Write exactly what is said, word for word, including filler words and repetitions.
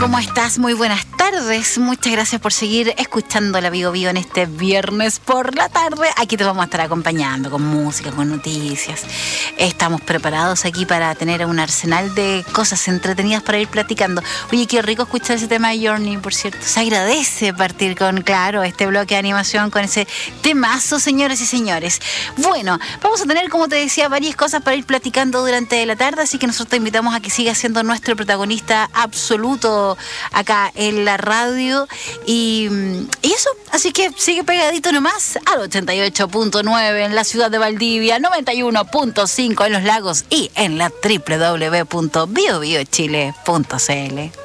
¿Cómo estás? Muy buenas tardes. Muchas gracias por seguir escuchando la Bio Bio en este viernes por la tarde. Aquí te vamos a estar acompañando con música, con noticias. Estamos preparados aquí para tener un arsenal de cosas entretenidas para ir platicando. Oye, qué rico escuchar ese tema de Journey, por cierto. Se agradece partir con, claro, este bloque de animación con ese temazo, señores y señores. Bueno, vamos a tener, como te decía, varias cosas para ir platicando durante la tarde, así que nosotros te invitamos a que sigas siendo nuestro protagonista absoluto acá en la radio y, y eso, así que sigue pegadito nomás al ochenta y ocho punto nueve en la ciudad de Valdivia, noventa y uno punto cinco en Los Lagos y en la doble u doble u doble u punto bio bio chile punto c l.